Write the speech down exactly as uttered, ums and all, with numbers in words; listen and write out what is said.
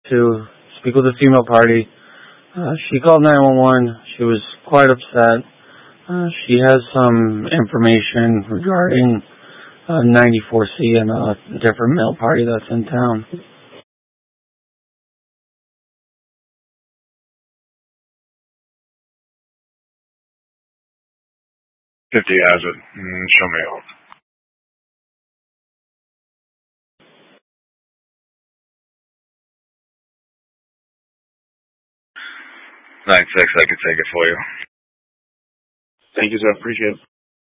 to speak with the female party. Uh, she called nine one one. She was quite upset. Uh, she has some information regarding uh, ninety-four C and a different male party that's in town. fifty has it. Mm, show me out. nine six, I could take it for you. Thank you, sir. Appreciate it.